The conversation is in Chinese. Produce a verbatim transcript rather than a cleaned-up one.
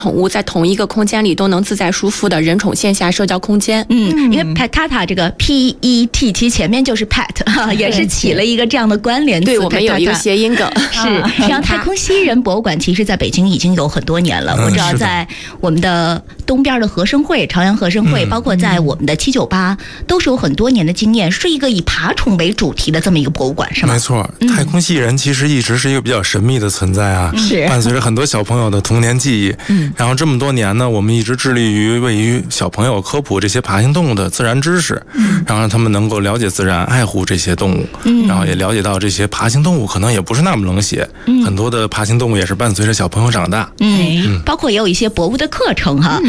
宠物在同一个空间里都能自在舒服的人宠线下社交空间。 嗯，因为 Petata 这个 P E T T 前面就是 Pet 哈，也是起了一个这样的关联词。 对，我们有一个谐音梗。 是，然后太空蜥蜴人博物馆其实在北京已经有很多年了，我知道在我们的东边的和生会、朝阳和生会，包括在我们的七九八，都是有很多年的经验，是一个以爬虫为主题的这么一个博物馆，是吗？ 没错，太空蜥蜴人其实一直是一个比较神秘的存在啊， 是伴随着很多小朋友的童年记忆。嗯，然后这么多年呢，我们一直致力于为于小朋友科普这些爬行动物的自然知识，嗯，然后让他们能够了解自然，爱护这些动物，嗯，然后也了解到这些爬行动物可能也不是那么冷血，嗯，很多的爬行动物也是伴随着小朋友长大， 嗯，包括也有一些博物的课程哈。